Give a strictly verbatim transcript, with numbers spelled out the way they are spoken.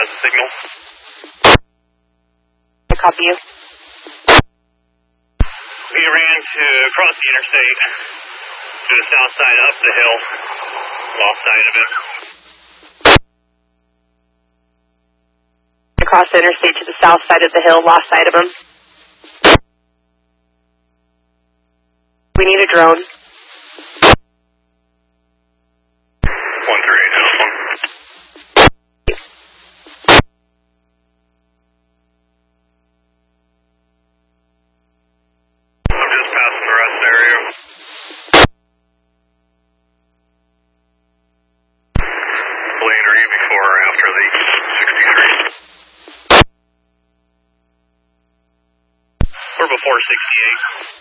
has a signal. I copy you. We ran to across the interstate to the south side up the hill, lost sight of it. Across the interstate to the south side of the hill, lost sight of him. We need a drone. one three eight, telephone. I'm just passing the rest area. Lane, are you before or after the sixty-three? We're before sixty-eight.